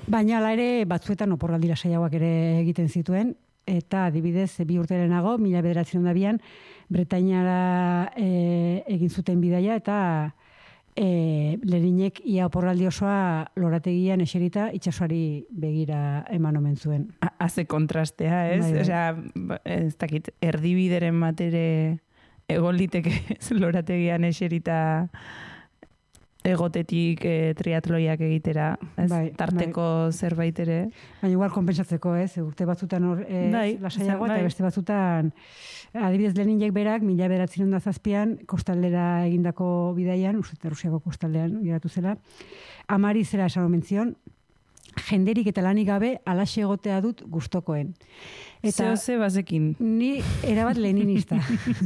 Baina ala ere batzuetan oporraldi lasaiagoak ere egiten zituen, eta adibidez 2 urte lehenago, 1902an, Bretainara egin zuten bidaia, eta Leninek ia oporraldi osoa lorategian eserita itsasoari begira eman omen zuen. Haze kontrastea, ez? Bai. Osea, ez dakit, erdibideren batere egon liteke lorategian eserita egotetik triatloiak egitera, ez? Bai, Tarteko zerbait ere. Baina igual konpensatzeko, ez? Urte batzutan lasaiago, eta beste batzutan adibidez Leninek berak 1907an kostaldera egindako bidaian, uste Rusiako kostaldean geratu zela, amari zera esan omen zion, jenderik eta lanik gabe alaxe egotea dut gustokoen. Eta Ze bazekin. Ni erabat leninista.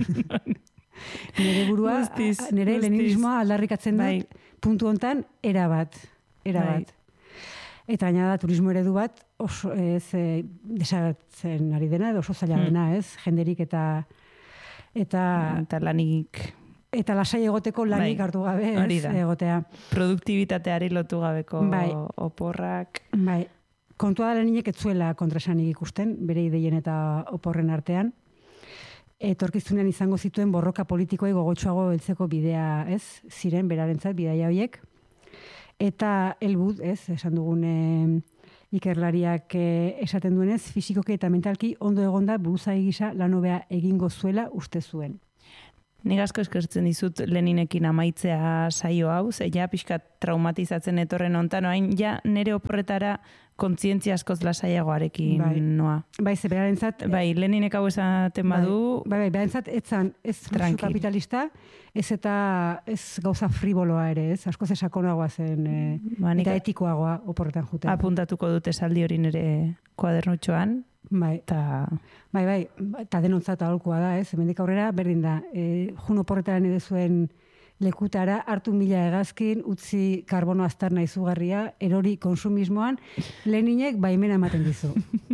Nire burua, nire leninismoa aldarrikatzen dut, puntu hontan erabat. Eta gaina da turismo eredu bat oso desagertzen ari dena, edo oso zaila dena, ez? Jenderik eta lanik. Eta lasai egoteko lanik hartu gabe, ez? Egotea. Produktibitateari lotu gabeko oporrak. Bai. Kontua da Leninek ez zuela kontraesanik ikusten, bere ideien eta oporren artean. Etorkizunean izango zituen borroka politikoei gogotsuago heltzeko bidea, ez? Ziren berarentzat bidaia horiek. Eta helbut, ez? Esan dugun ikerlariak esaten duenez, fisikoki eta mentalki ondo egonda buruzagi gisa lan hobea egingo zuela uste zuen. Nik asko eskertzen dizut Leninekin amaitzea saio hau, ze ja pixkat traumatizatzen etorren hontan, orain ja nere oporretara kontzientzia askoz lasaiagoarekin noa. Bai, ze berarentzat... Bai, Leninek hau esaten badu... Bai, berarentzat ez kapitalista, ez eta ez gauza friboloa ere, ez? Askoz esakonagoa zen, eta etikoagoa oporretan juten. Apuntatuko dute esaldi hori nere kuadernutxoan. Bai, eta denontzat aholkua da, ez? Hemendik aurrera, berdin da, jun oporretaren edo zuen lekutara, hartu 1000 hegazkin, utzi karbono aztarna izugarria, erori konsumismoan, Leninek baimena ematen dizu.